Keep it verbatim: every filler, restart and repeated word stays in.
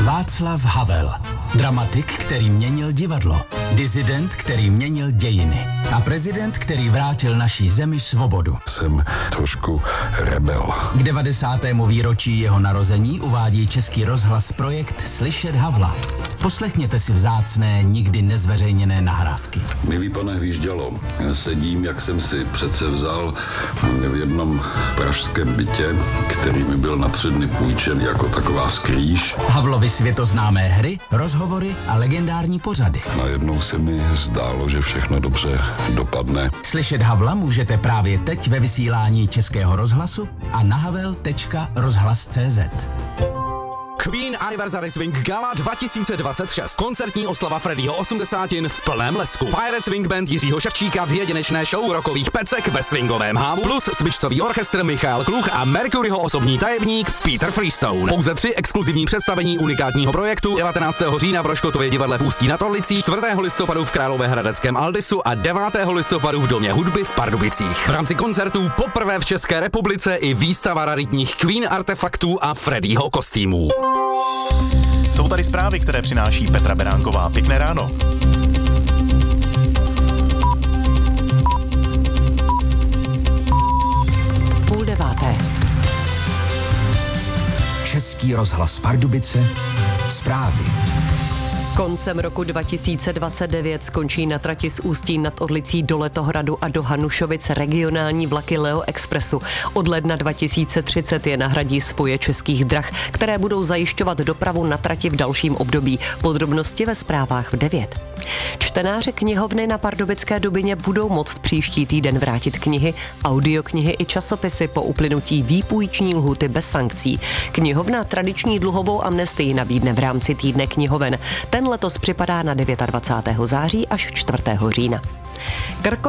Václav Havel. Dramatik, který měnil divadlo. Disident, který měnil dějiny. A prezident, který vrátil naší zemi svobodu. Jsem trošku rebel. K devadesátému výročí jeho narození uvádí Český rozhlas projekt Slyšet Havla. Poslechněte si vzácné, nikdy nezveřejněné nahrávky. Milý pane Hvíždělo, sedím, jak jsem si přece vzal v jednom pražském bytě, který mi byl na tři dny půjčen jako taková skrýš. Havlovy světoznámé hry, rozhovory a legendární pořady. Najednou se mi zdálo, že všechno dobře dopadne. Slyšet Havla můžete právě teď ve vysílání Českého rozhlasu a na havel tečka rozhlas tečka cé zet. Queen Anniversary Swing Gala dva tisíce dvacet šest. Koncertní oslava Freddieho osmdesátin v plném lesku. Pirate Swing Band Jiřího Ševčíka v jedinečné show rockových pecek ve swingovém hávu plus smyčcový orchestr Michal Kluch a Mercuryho osobní tajemník Peter Freestone. Pouze tři exkluzivní představení unikátního projektu devatenáctého října v Rožkotově divadle v Ústí nad Orlicí, čtvrtého listopadu v Královéhradeckém Aldisu a devátého listopadu v Domě hudby v Pardubicích. V rámci koncertů poprvé v České republice i výstava raritních Queen artefaktů a Freddieho kostýmů. Jsou tady zprávy, které přináší Petra Beránková. Pěkné ráno. Půl deváté. Český rozhlas Pardubice. Zprávy. Koncem roku dva tisíce dvacet devět skončí na trati z Ústí nad Orlicí do Letohradu a do Hanušovic regionální vlaky Leo Expressu. Od ledna dva tisíce třicet je nahradí spoje Českých drah, které budou zajišťovat dopravu na trati v dalším období. Podrobnosti ve zprávách v devět. Čtenáři knihovny na Pardubické Dubině budou moct příští týden vrátit knihy, audioknihy i časopisy po uplynutí výpůjční lhůty bez sankcí. Knihovna tradiční dluhovou amnestii nabídne v rámci týdne knihoven. Ten letos připadá na dvacátého devátého září až čtvrtého října.